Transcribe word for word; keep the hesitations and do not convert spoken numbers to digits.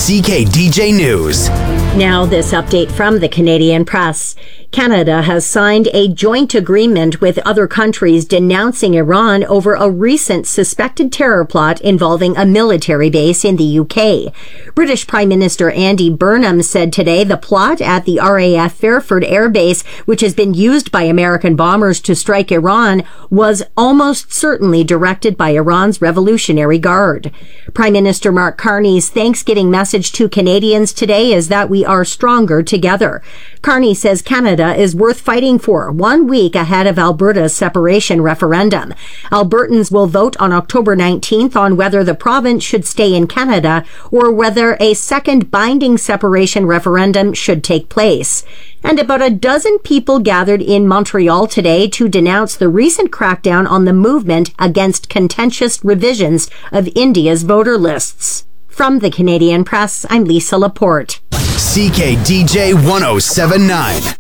C K D J News. Now this update from the Canadian Press. Canada has signed a joint agreement with other countries denouncing Iran over a recent suspected terror plot involving a military base in the U K. British Prime Minister Andy Burnham said today the plot at the R A F Fairford Air Base, which has been used by American bombers to strike Iran, was almost certainly directed by Iran's Revolutionary Guard. Prime Minister Mark Carney's Thanksgiving message to Canadians today is that we are stronger together. Carney says Canada is worth fighting for, one week ahead of Alberta's separation referendum. Albertans will vote on October nineteenth on whether the province should stay in Canada or whether a second binding separation referendum should take place. And about a dozen people gathered in Montreal today to denounce the recent crackdown on the movement against contentious revisions of India's voter lists. From the Canadian Press, I'm Lisa Laporte. C K D J one oh seven point nine.